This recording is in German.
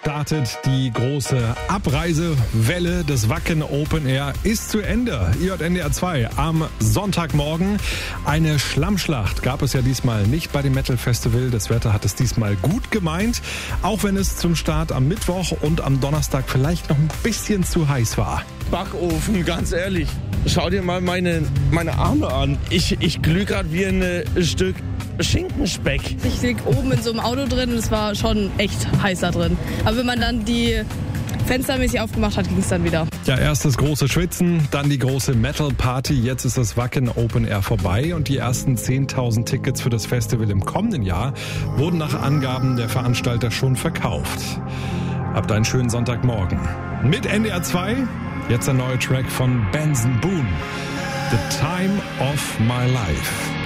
Startet die große Abreisewelle des Wacken Open Air ist zu Ende. Ihr hört NDR 2 am Sonntagmorgen. Eine Schlammschlacht gab es ja diesmal nicht bei dem Metal Festival. Das Wetter hat es diesmal gut gemeint, auch wenn es zum Start am Mittwoch und am Donnerstag vielleicht noch ein bisschen zu heiß war. Backofen, ganz ehrlich. Schau dir mal meine Arme an. Ich glühe gerade wie ein Stück Schinkenspeck. Ich lieg oben in so einem Auto drin und es war schon echt heiß da drin. Aber wenn man dann die Fenster mäßig aufgemacht hat, ging es dann wieder. Ja, erst das große Schwitzen, dann die große Metal-Party. Jetzt ist das Wacken Open Air vorbei und die ersten 10.000 Tickets für das Festival im kommenden Jahr wurden nach Angaben der Veranstalter schon verkauft. Habt einen schönen Sonntagmorgen. Mit NDR 2, jetzt ein neuer Track von Benson Boone. The Time of My Life.